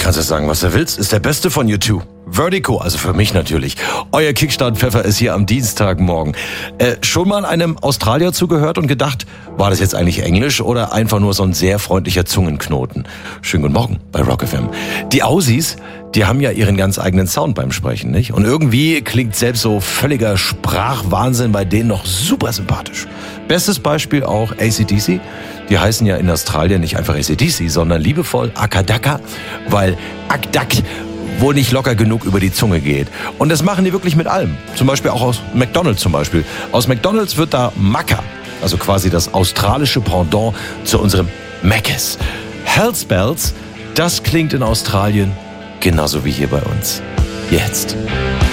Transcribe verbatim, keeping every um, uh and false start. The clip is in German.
kannst du sagen, was du willst, ist der beste von U zwei. Vertigo, also für mich natürlich. Euer Kickstart-Pfeffer ist hier am Dienstagmorgen. Äh, schon mal einem Australier zugehört und gedacht, war das jetzt eigentlich Englisch oder einfach nur so ein sehr freundlicher Zungenknoten? Schönen guten Morgen bei Rock F M. Die Aussies, die haben ja ihren ganz eigenen Sound beim Sprechen, nicht? Und irgendwie klingt selbst so völliger Sprachwahnsinn bei denen noch super sympathisch. Bestes Beispiel auch A C D C. Die heißen ja in Australien nicht einfach A C D C, sondern liebevoll Akadaka, weil Akdak wohl nicht locker genug über die Zunge geht. Und das machen die wirklich mit allem. Zum Beispiel auch aus McDonald's zum Beispiel. Aus McDonald's wird da Macca, also quasi das australische Pendant zu unserem Mc's. Hell's Bells, das klingt in Australien genauso wie hier bei uns. Jetzt.